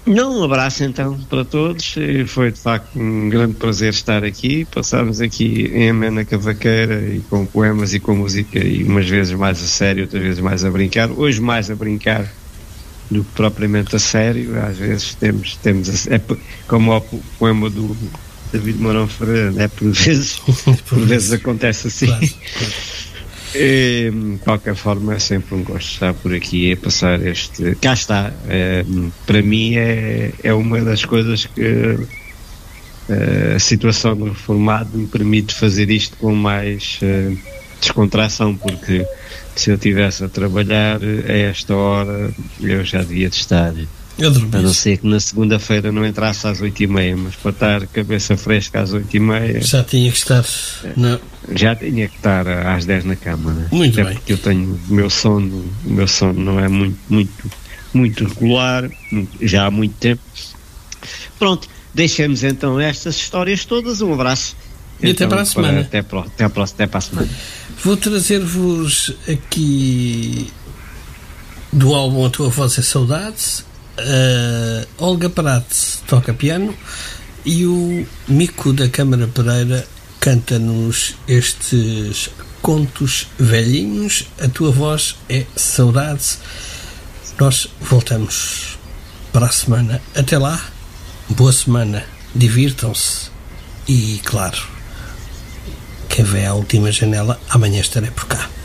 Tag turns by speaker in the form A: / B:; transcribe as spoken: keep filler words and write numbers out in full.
A: Não, um abraço então para todos. Foi de facto um grande prazer estar aqui, passarmos aqui em amena cavaqueira e com poemas e com música, e umas vezes mais a sério, outras vezes mais a brincar. Hoje mais a brincar do que propriamente a sério. Às vezes temos, temos é como o poema do David Mourão Ferreira, é por vezes, por vezes acontece assim. Claro, claro. E, de qualquer forma é sempre um gosto estar por aqui a passar este, cá está, é, para mim é, é uma das coisas que a situação do reformado me permite fazer isto com mais uh, descontração, porque se eu estivesse a trabalhar a esta hora eu já devia de estar, a não ser que na segunda-feira não entrasse às oito e meia, mas para estar cabeça fresca às oito e meia
B: já tinha que estar não.
A: já tinha que estar às dez na cama, né?
B: Muito
A: Até
B: bem,
A: porque eu tenho o meu sono, o meu sono não é muito, muito, muito regular já há muito tempo. Pronto, deixemos então estas histórias todas. Um abraço
B: e
A: então,
B: até para a semana.
A: Para, até, para, até, para, até para a semana.
B: Vou trazer-vos aqui do álbum A Tua Voz é Saudades. Uh, Olga Prats toca piano e o Mico da Câmara Pereira canta-nos estes contos velhinhos. A Tua Voz é Saudades. Nós voltamos para a semana. Até lá, boa semana, divirtam-se e, claro, quem vem à última janela, amanhã estarei por cá.